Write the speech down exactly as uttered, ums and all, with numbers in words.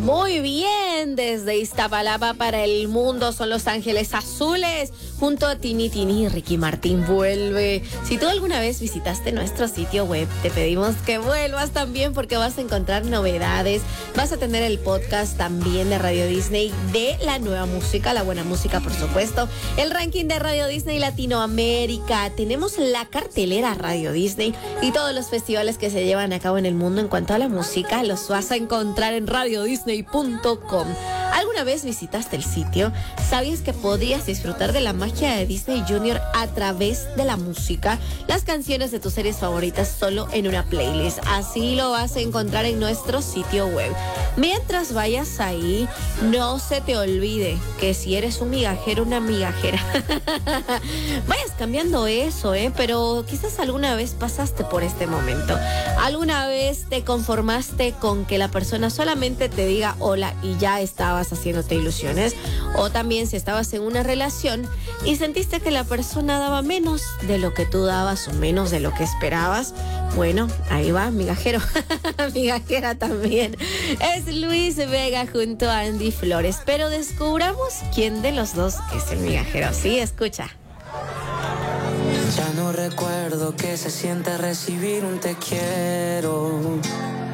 Muy bien, desde Iztapalapa para el mundo son Los Ángeles Azules. Junto a Tini Tini, Ricky Martin vuelve. Si tú alguna vez visitaste nuestro sitio web, te pedimos que vuelvas también porque vas a encontrar novedades. Vas a tener el podcast también de Radio Disney de la nueva música, la buena música por supuesto. El ranking de Radio Disney Latinoamérica. Tenemos la cartelera Radio Disney y todos los festivales que se llevan a cabo en el mundo en cuanto a la música. Los vas a encontrar en radio disney punto com. ¿Alguna vez visitaste el sitio? ¿Sabías que podías disfrutar de la magia de Disney Junior a través de la música? Las canciones de tus series favoritas solo en una playlist. Así lo vas a encontrar en nuestro sitio web. Mientras vayas ahí, no se te olvide que si eres un migajero, una migajera, vayas cambiando eso, ¿eh? Pero quizás alguna vez pasaste por este momento. ¿Alguna vez te conformaste con que la persona solamente te diga hola y ya estabas haciéndote ilusiones? O también si estabas en una relación y sentiste que la persona daba menos de lo que tú dabas o menos de lo que esperabas. Bueno, ahí va, migajero, migajera también. Es Luis Vega junto a Andy Flores, pero descubramos quién de los dos es el migajero. Sí, escucha. Ya no recuerdo qué se siente recibir un te quiero.